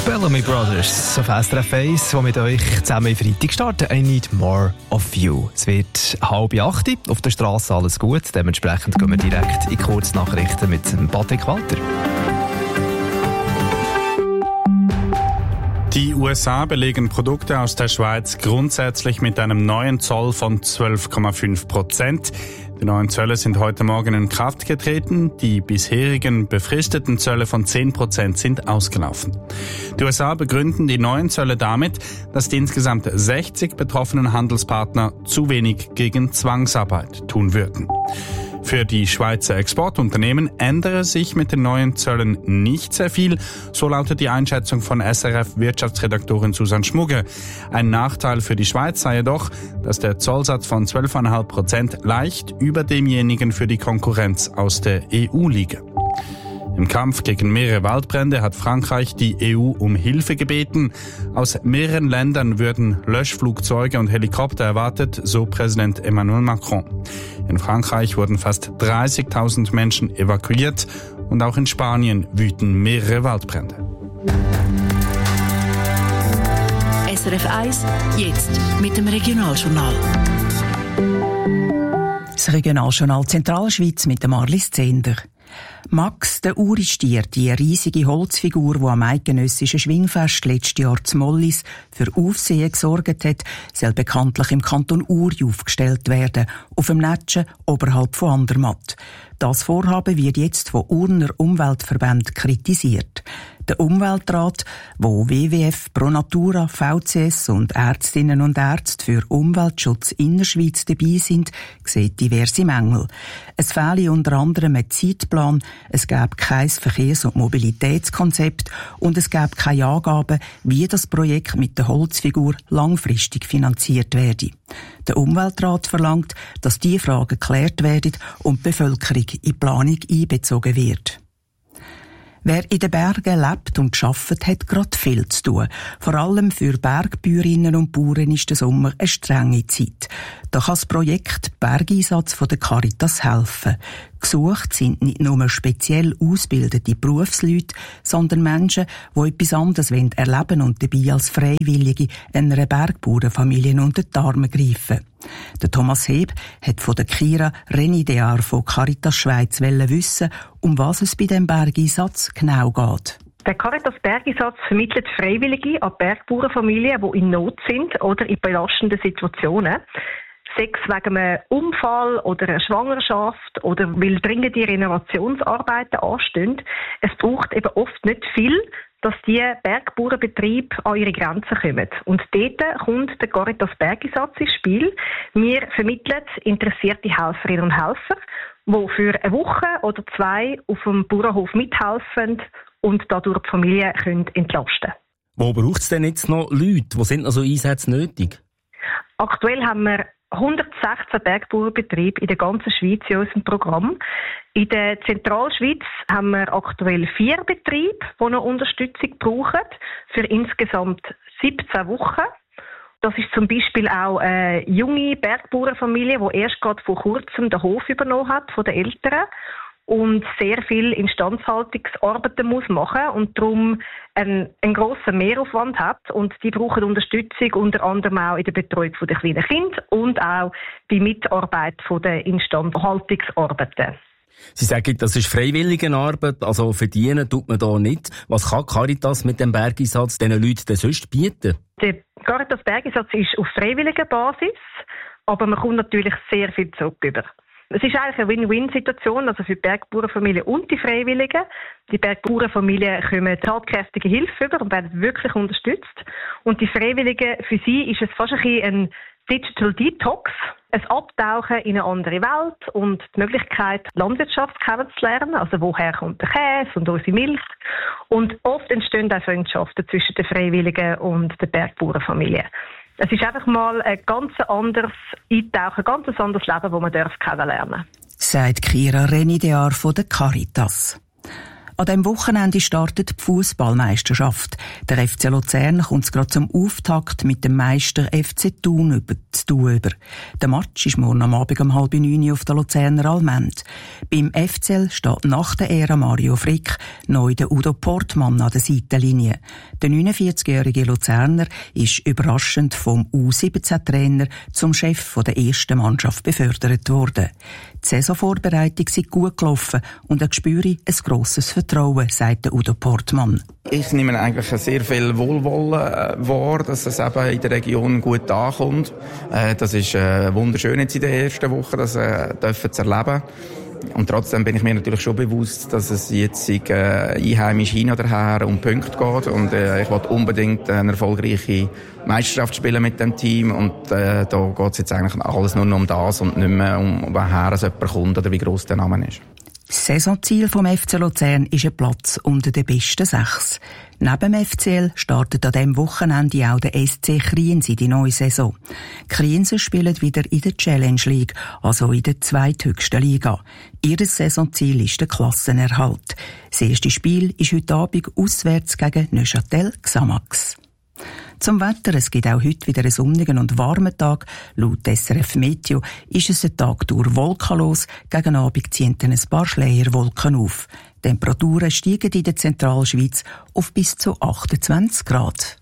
Bellamy Brothers auf SRF 1, die mit euch zusammen in Freitag starten. I need more of you. Es wird 7:30. Auf der Straße alles gut. Dementsprechend gehen wir direkt in Kurznachrichten mit Patrick Walter. Die USA belegen Produkte aus der Schweiz grundsätzlich mit einem neuen Zoll von 12,5%. Die neuen Zölle sind heute Morgen in Kraft getreten. Die bisherigen befristeten Zölle von 10% sind ausgelaufen. Die USA begründen die neuen Zölle damit, dass die insgesamt 60 betroffenen Handelspartner zu wenig gegen Zwangsarbeit tun würden. Für die Schweizer Exportunternehmen ändere sich mit den neuen Zöllen nicht sehr viel. So lautet die Einschätzung von SRF-Wirtschaftsredaktorin Susanne Schmugge. Ein Nachteil für die Schweiz sei jedoch, dass der Zollsatz von 12,5% leicht über demjenigen für die Konkurrenz aus der EU liege. Im Kampf gegen mehrere Waldbrände hat Frankreich die EU um Hilfe gebeten. Aus mehreren Ländern würden Löschflugzeuge und Helikopter erwartet, so Präsident Emmanuel Macron. In Frankreich wurden fast 30.000 Menschen evakuiert und auch in Spanien wüten mehrere Waldbrände. SRF 1, jetzt mit dem Regionaljournal. Das Regionaljournal Zentralschweiz mit dem Marlies Zehnder. Max, der Uristier, die riesige Holzfigur, die am eidgenössischen Schwingfest letztes Jahr zu Mollis für Aufsehen gesorgt hat, soll bekanntlich im Kanton Uri aufgestellt werden, auf dem Netschen oberhalb von Andermatt. Das Vorhaben wird jetzt von Urner Umweltverbänden kritisiert. Der Umweltrat, wo WWF, Pro Natura, VCS und Ärztinnen und Ärzte für Umweltschutz Innerschweiz dabei sind, sieht diverse Mängel. Es fehle unter anderem ein Zeitplan, es gäbe kein Verkehrs- und Mobilitätskonzept und es gäbe keine Angaben, wie das Projekt mit der Holzfigur langfristig finanziert werde. Der Umweltrat verlangt, dass diese Fragen geklärt werden und die Bevölkerung in die Planung einbezogen wird. Wer in den Bergen lebt und arbeitet, hat gerade viel zu tun. Vor allem für Bergbäuerinnen und Bauern ist der Sommer eine strenge Zeit. Da kann das Projekt Bergeinsatz von der Caritas helfen. Gesucht sind nicht nur speziell ausgebildete Berufsleute, sondern Menschen, die etwas anderes erleben und dabei als Freiwillige einer Bergbauernfamilie unter die Arme greifen. Der Thomas Heb hat von der Kira Renidear von Caritas Schweiz wissen, um was es bei dem Bergeinsatz genau geht. Der Caritas Bergeinsatz vermittelt Freiwillige an Bergbauernfamilien, die in Not sind oder in belastenden Situationen. Sechs wegen einem Unfall oder einer Schwangerschaft oder weil dringende Renovationsarbeiten anstehen. Es braucht eben oft nicht viel, dass die Bergbauernbetriebe an ihre Grenzen kommen. Und dort kommt der Caritas Bergeinsatz ins Spiel. Wir vermitteln interessierte Helferinnen und Helfer, die für eine Woche oder zwei auf dem Bauernhof mithelfen und dadurch die Familie entlasten können. Wo braucht es denn jetzt noch Leute? Wo sind also Einsätze nötig? Aktuell haben wir 116 Bergbauernbetriebe in der ganzen Schweiz in unserem Programm. In der Zentralschweiz haben wir aktuell 4 Betriebe, die noch Unterstützung brauchen, für insgesamt 17 Wochen. Das ist zum Beispiel auch eine junge Bergbauernfamilie, die erst gerade vor kurzem den Hof übernommen hat von den Eltern und sehr viel Instandhaltungsarbeiten machen muss und darum einen grossen Mehraufwand hat. Und die brauchen Unterstützung unter anderem auch in der Betreuung der kleinen Kinder und auch bei Mitarbeit der Instandhaltungsarbeiten. Sie sagen, das ist Freiwilligenarbeit, also verdienen tut man da nicht. Was kann Caritas mit dem Bergeinsatz diesen Leuten denn sonst bieten? Der Caritas Bergeinsatz ist auf freiwilliger Basis, aber man kommt natürlich sehr viel zurück über. Es ist eigentlich eine Win-Win-Situation, also für die Bergbauernfamilien und die Freiwilligen. Die Bergbauernfamilien bekommen tatkräftige Hilfe über und werden wirklich unterstützt. Und die Freiwilligen, für sie ist es fast ein Digital Detox, ein Abtauchen in eine andere Welt und die Möglichkeit, Landwirtschaft kennenzulernen, also woher kommt der Käse und unsere Milch. Und oft entstehen auch Freundschaften zwischen den Freiwilligen und der Bergbauernfamilie. Es ist einfach mal ein ganz anderes Eintauchen, ein ganz anderes Leben, das man kennenlernen darf. Sagt Kira Renidear von der Caritas. An diesem Wochenende startet die Fußballmeisterschaft. Der FC Luzern kommt gerade zum Auftakt mit dem Meister FC Thun über. Der Match ist morgen am Abend um 8:30 auf der Luzerner Allmend. Beim FCL steht nach der Ära Mario Frick neu der Udo Portmann an der Seitenlinie. Der 49-jährige Luzerner ist überraschend vom U17-Trainer zum Chef der ersten Mannschaft befördert worden. Die Saisonvorbereitung sei gut gelaufen und er spüre ein grosses Vertrauen, sagt der Udo Portmann. Ich nehme eigentlich sehr viel Wohlwollen wahr, dass es eben in der Region gut ankommt. Das ist wunderschön jetzt in der ersten Woche, das zu erleben. Und trotzdem bin ich mir natürlich schon bewusst, dass es jetzt einheimisch hin oder her um Punkte geht. Und ich will unbedingt eine erfolgreiche Meisterschaft spielen mit dem Team. Und da geht es jetzt eigentlich alles nur noch um das und nicht mehr um woher es jemand kommt oder wie gross der Name ist. Das Saisonziel vom FC Luzern ist ein Platz unter den besten 6. Neben dem FCL startet an diesem Wochenende auch der SC Kriens in die neue Saison. Krienser spielen wieder in der Challenge League, also in der zweithöchsten Liga. Ihr Saisonziel ist der Klassenerhalt. Das erste Spiel ist heute Abend auswärts gegen Neuchâtel Xamax. Zum Wetter, es gibt auch heute wieder einen sonnigen und warmen Tag. Laut SRF Meteo ist es ein Tag durch wolkenlos. Gegen Abend ziehen dann ein paar Schleierwolken auf. Die Temperaturen steigen in der Zentralschweiz auf bis zu 28 Grad.